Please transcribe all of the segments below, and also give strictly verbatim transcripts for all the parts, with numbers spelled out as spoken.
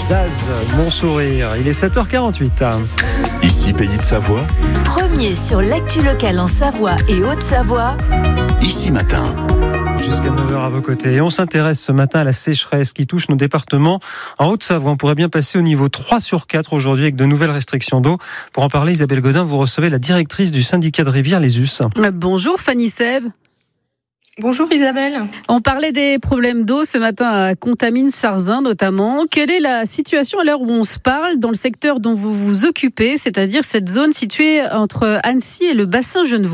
Zaz, mon sourire. Il est sept heures quarante-huit. Ici Pays de Savoie. Premier sur l'actu locale en Savoie et Haute-Savoie. Ici Matin. Jusqu'à neuf heures à vos côtés. Et on s'intéresse ce matin à la sécheresse qui touche nos départements. En Haute-Savoie, on pourrait bien passer au niveau trois sur quatre aujourd'hui avec de nouvelles restrictions d'eau. Pour en parler, Isabelle Godin, vous recevez la directrice du syndicat de rivière Les Us. Bonjour Fanny Sève. Bonjour Isabelle. On parlait des problèmes d'eau ce matin à Contamine-Sarzin notamment. Quelle est la situation à l'heure où on se parle dans le secteur dont vous vous occupez, c'est-à-dire cette zone située entre Annecy et le bassin genevois ?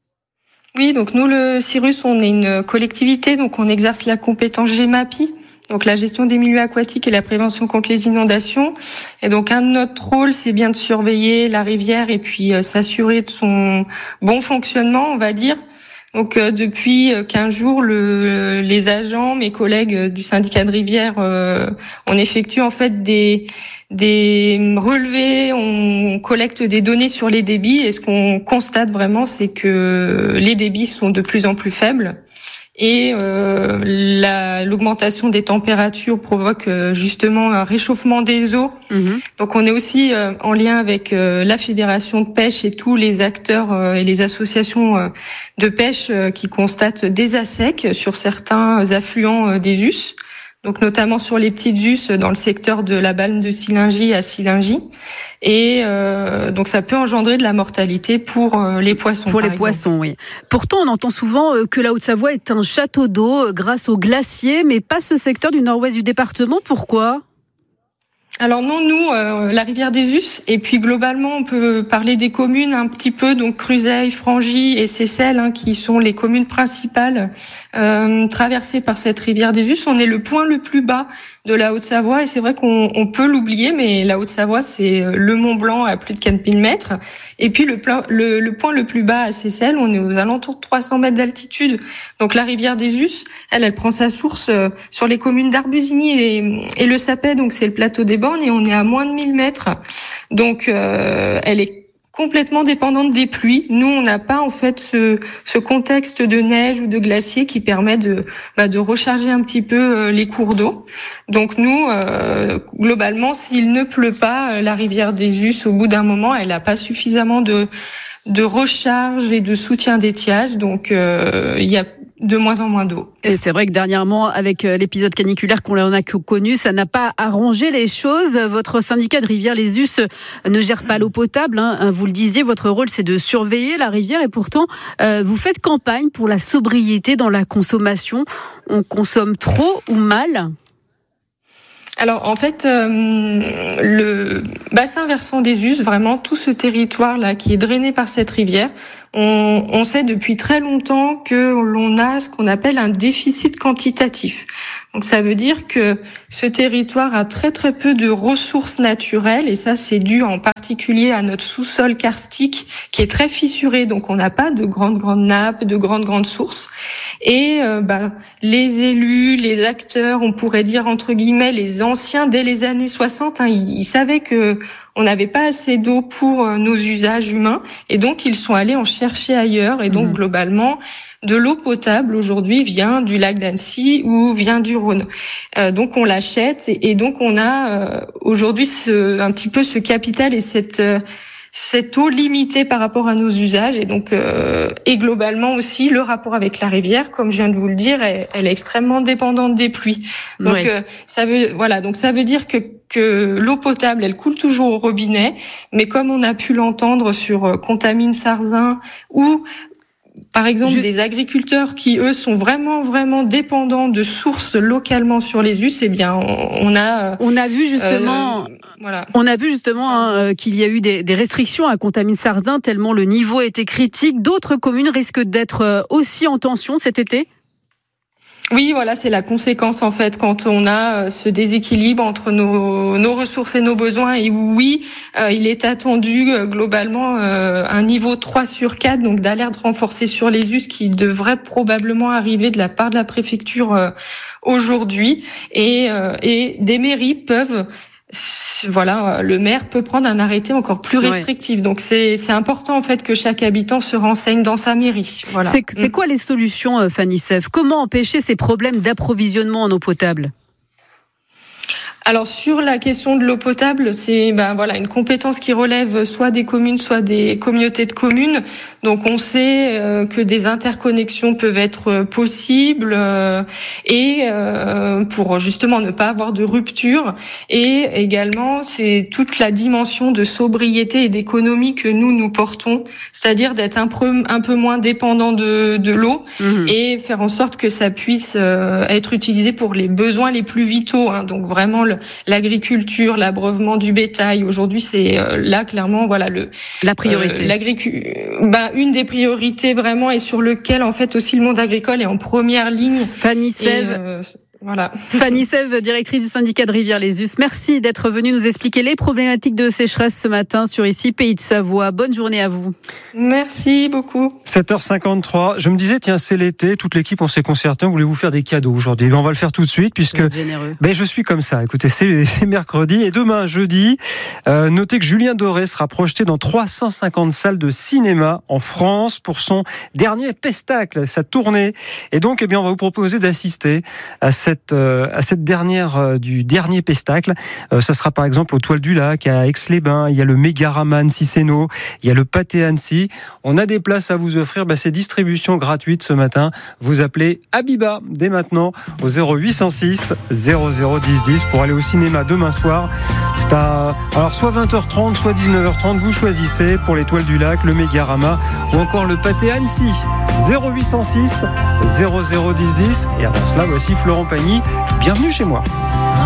Oui, donc nous le Cyrus, on est une collectivité, donc on exerce la compétence GEMAPI, donc la gestion des milieux aquatiques et la prévention contre les inondations. Et donc un de notre rôle, c'est bien de surveiller la rivière et puis euh, s'assurer de son bon fonctionnement, on va dire. Donc euh, depuis quinze jours, le, les agents, mes collègues du syndicat de rivière, euh, on effectue en fait des des relevés, on collecte des données sur les débits et ce qu'on constate vraiment, c'est que les débits sont de plus en plus faibles et euh, la, l'augmentation des températures provoque euh, justement un réchauffement des eaux. Mmh. Donc on est aussi euh, en lien avec euh, la fédération de pêche et tous les acteurs euh, et les associations euh, de pêche euh, qui constatent des assecs sur certains affluents euh, des us. Donc notamment sur les petites us dans le secteur de la balme de Silingy à Silingy. Et euh, donc ça peut engendrer de la mortalité pour euh, les poissons. Pour les exemple. poissons, oui. Pourtant, on entend souvent euh, que la Haute-Savoie est un château d'eau euh, grâce aux glaciers, mais pas ce secteur du nord-ouest du département. Pourquoi ? Alors non, nous, euh, la rivière des Us, et puis globalement, on peut parler des communes un petit peu, donc Cruseilles, Frangy et Seyssel, hein, qui sont les communes principales euh, traversées par cette rivière des Us. On est le point le plus bas de la Haute-Savoie, et c'est vrai qu'on on peut l'oublier, mais la Haute-Savoie, c'est le Mont Blanc à plus de quatre mille mètres, et puis le, plein, le, le point le plus bas à Seyssel, on est aux alentours de trois cents mètres d'altitude. Donc la rivière des Us, elle, elle prend sa source euh, sur les communes d'Arbusigny et, et le Sapet, donc c'est le plateau des Bornes, et on est à moins de mille mètres. Donc euh, elle est complètement dépendante des pluies. Nous, on n'a pas en fait ce, ce contexte de neige ou de glacier qui permet de, bah, de recharger un petit peu euh, les cours d'eau. Donc nous, euh, globalement, s'il ne pleut pas, la rivière des Us, au bout d'un moment, elle n'a pas suffisamment de, de recharge et de soutien d'étiage. Donc euh, il y a de moins en moins d'eau. Et c'est vrai que dernièrement, avec l'épisode caniculaire qu'on a connu, ça n'a pas arrangé les choses. Votre syndicat de rivière Les Us ne gère pas l'eau potable, hein. Vous le disiez, votre rôle c'est de surveiller la rivière et pourtant euh, vous faites campagne pour la sobriété dans la consommation. On consomme trop ou mal ? Alors en fait, euh, le bassin versant des Us, vraiment tout ce territoire-là qui est drainé par cette rivière, on, on sait depuis très longtemps que l'on a ce qu'on appelle un déficit quantitatif. Donc ça veut dire que ce territoire a très très peu de ressources naturelles et ça c'est dû en particulier à notre sous-sol karstique qui est très fissuré, donc on n'a pas de grandes grandes nappes, de grandes grandes sources. Et euh, bah, les élus, les acteurs, on pourrait dire entre guillemets les anciens dès les années soixante, hein, ils, ils savaient que on n'avait pas assez d'eau pour euh, nos usages humains et donc ils sont allés en chercher ailleurs et donc mmh. globalement de l'eau potable aujourd'hui vient du lac d'Annecy ou vient du Rhône. Euh, donc on l'achète et, et donc on a euh, aujourd'hui ce, un petit peu ce capital et cette euh, cette eau limitée par rapport à nos usages et donc euh, et globalement aussi le rapport avec la rivière, comme je viens de vous le dire, elle, elle est extrêmement dépendante des pluies. Donc ouais. euh, ça veut voilà donc ça veut dire que que l'eau potable elle coule toujours au robinet, mais comme on a pu l'entendre sur euh, Contamine-Sarzin ou par exemple, Juste... des agriculteurs qui, eux, sont vraiment, vraiment dépendants de sources localement sur les us, eh bien, on, on a... On a vu justement... Euh, voilà. On a vu justement hein, qu'il y a eu des, des restrictions à Contamine-Sarzin, tellement le niveau était critique. D'autres communes risquent d'être aussi en tension cet été ? Oui, voilà, c'est la conséquence en fait quand on a ce déséquilibre entre nos, nos ressources et nos besoins. Et oui, euh, il est attendu euh, globalement euh, un niveau trois sur quatre, donc d'alerte renforcée sur les us qui devrait probablement arriver de la part de la préfecture euh, aujourd'hui. Et, euh, et des mairies peuvent... Voilà, le maire peut prendre un arrêté encore plus restrictif. Ouais. Donc c'est c'est important en fait que chaque habitant se renseigne dans sa mairie. Voilà. C'est, c'est quoi les solutions, Fanny Sève ? Comment empêcher ces problèmes d'approvisionnement en eau potable ? Alors sur la question de l'eau potable, c'est ben voilà une compétence qui relève soit des communes, soit des communautés de communes. Donc on sait euh, que des interconnexions peuvent être possibles euh, et euh, pour justement ne pas avoir de rupture. Et également c'est toute la dimension de sobriété et d'économie que nous nous portons, c'est-à-dire d'être un peu un peu moins dépendant de de l'eau mmh. et faire en sorte que ça puisse euh, être utilisé pour les besoins les plus vitaux. Hein. Donc vraiment le, l'agriculture, l'abreuvement du bétail. Aujourd'hui, c'est euh, là clairement voilà le la priorité. Euh, l'agricu- bah, une des priorités vraiment et sur lequel en fait aussi le monde agricole est en première ligne. Fanny Sève. Euh, Voilà. Fanny Sève, directrice du syndicat de Rivière-les-Us. Merci d'être venue nous expliquer les problématiques de sécheresse ce matin sur Ici Pays de Savoie. Bonne journée à vous. Merci beaucoup. sept heures cinquante-trois. Je me disais, tiens, c'est l'été. Toute l'équipe, on s'est concerté. On voulait vous faire des cadeaux aujourd'hui. On va le faire tout de suite puisque ben, je suis comme ça. Écoutez, c'est, c'est mercredi et demain, jeudi. Euh, notez que Julien Doré sera projeté dans trois cent cinquante salles de cinéma en France pour son dernier pestacle, sa tournée. Et donc, eh bien, on va vous proposer d'assister à cette Cette, euh, à cette dernière euh, du dernier pestacle. Euh, ça sera par exemple au Toile du Lac, à Aix-les-Bains. Il y a le Mégarama Annecy-Sénaux, il y a le Pâté Annecy. On a des places à vous offrir. Bah, c'est distribution gratuite ce matin. Vous appelez Abiba dès maintenant au zéro huit cent six zéro zéro dix dix pour aller au cinéma demain soir. C'est à alors soit vingt heures trente, soit dix-neuf heures trente. Vous choisissez pour les Toiles du Lac, le Mégarama ou encore le Pâté Annecy. zéro huit cent six zéro zéro dix dix. Et avant cela, voici Florent Pagny. Bienvenue chez moi.